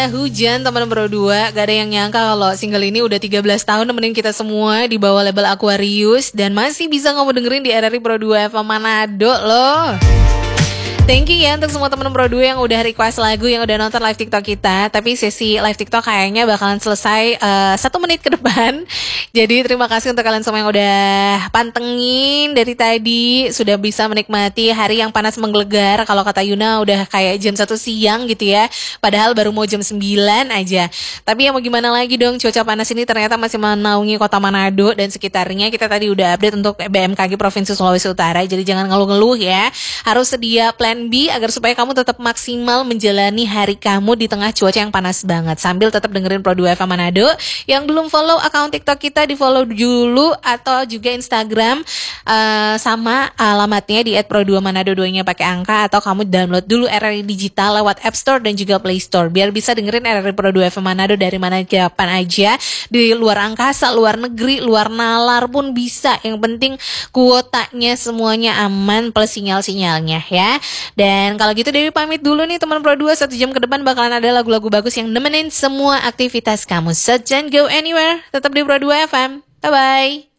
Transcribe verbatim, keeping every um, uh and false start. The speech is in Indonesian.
Hujan teman Pro dua, gak ada yang nyangka kalau single ini udah tiga belas tahun nemenin kita semua di bawah label Aquarius dan masih bisa kamu dengerin di R R I Pro dua F M Manado loh. Thank you ya untuk semua teman Pro dua yang udah request lagu, yang udah nonton live TikTok kita. Tapi sesi live TikTok kayaknya bakalan selesai uh, satu menit ke depan. Jadi terima kasih untuk kalian semua yang udah pantengin dari tadi, sudah bisa menikmati hari yang panas menggelegar. Kalau kata Yuna udah kayak jam satu siang gitu ya, padahal baru mau jam sembilan aja. Tapi ya mau gimana lagi dong, cuaca panas ini ternyata masih menaungi kota Manado dan sekitarnya. Kita tadi udah update untuk B M K G Provinsi Sulawesi Utara, jadi jangan ngeluh-ngeluh ya. Harus sedia plan B agar supaya kamu tetap maksimal menjalani hari kamu di tengah cuaca yang panas banget, sambil tetap dengerin Pro dua F M Manado. Yang belum follow akun TikTok kita, di follow dulu, atau juga Instagram uh, sama alamatnya di et pro dua manado dua nya pakai angka, atau kamu download dulu R R I Digital lewat App Store dan juga Play Store biar bisa dengerin R R I Pro dua F M Manado dari mana kapan aja, di luar angkasa, luar negeri, luar nalar pun bisa. Yang penting kuotanya semuanya aman plus sinyal-sinyalnya ya. Dan kalau gitu Dewi pamit dulu nih teman Pro dua, satu jam ke depan bakalan ada lagu-lagu bagus yang nemenin semua aktivitas kamu. So don't go anywhere, tetap di Pro dua F M. Bye bye.